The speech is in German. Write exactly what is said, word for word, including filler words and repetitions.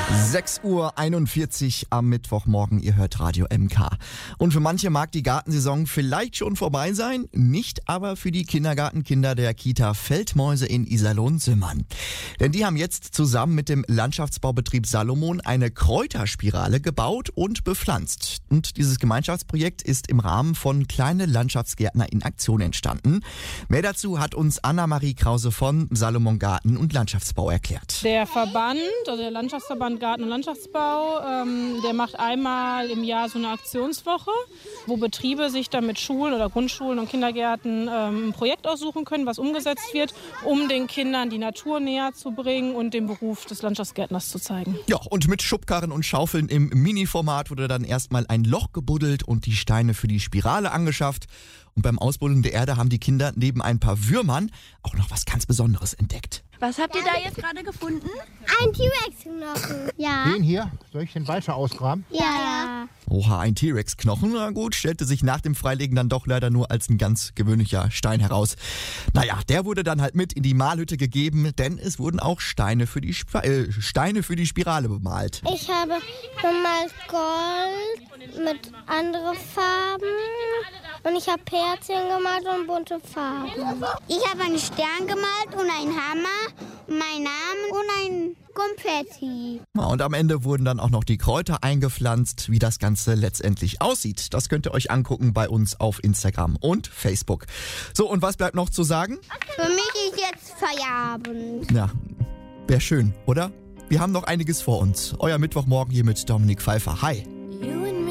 sechs Uhr einundvierzig am Mittwochmorgen, ihr hört Radio M K. Und für manche mag die Gartensaison vielleicht schon vorbei sein, nicht aber für die Kindergartenkinder der Kita Feldmäuse in Iserlohn-Simmern. Denn die haben jetzt zusammen mit dem Landschaftsbaubetrieb Salomon eine Kräuterspirale gebaut und bepflanzt. Und dieses Gemeinschaftsprojekt ist im Rahmen von Kleine Landschaftsgärtner in Aktion entstanden. Mehr dazu hat uns Anna-Marie Krause von Salomon Garten und Landschaftsbau erklärt. Der Verband, also der Landschaftsverband Garten und Landschaftsbau, ähm, der macht einmal im Jahr so eine Aktionswoche, wo Betriebe sich dann mit Schulen oder Grundschulen und Kindergärten ähm, ein Projekt aussuchen können, was umgesetzt wird, um den Kindern die Natur näher zu bringen und den Beruf des Landschaftsgärtners zu zeigen. Ja, und mit Schubkarren und Schaufeln im Mini-Format wurde dann erstmal ein Loch gebuddelt und die Steine für die Spirale angeschafft. Und beim Ausbuddeln der Erde haben die Kinder neben ein paar Würmern auch noch was ganz Besonderes entdeckt. Was habt ihr da jetzt gerade gefunden? Ein T-Rex-Knochen. Ja. Den hier? Soll ich den weiter ausgraben? Ja, ja. Oha, ein T-Rex-Knochen. Na gut, stellte sich nach dem Freilegen dann doch leider nur als ein ganz gewöhnlicher Stein heraus. Naja, der wurde dann halt mit in die Malhütte gegeben, denn es wurden auch Steine für die, Sp äh, Steine für die Spirale bemalt. Ich habe bemalt Gold mit anderen Farben. Und ich habe Herzchen gemalt und bunte Farben. Ich habe einen Stern gemalt und einen Hammer, meinen Namen und ein Konfetti. Und am Ende wurden dann auch noch die Kräuter eingepflanzt. Wie das Ganze letztendlich aussieht, das könnt ihr euch angucken bei uns auf Instagram und Facebook. So, und was bleibt noch zu sagen? Für mich ist jetzt Feierabend. Ja, wäre schön, oder? Wir haben noch einiges vor uns. Euer Mittwochmorgen hier mit Dominik Pfeiffer. Hi.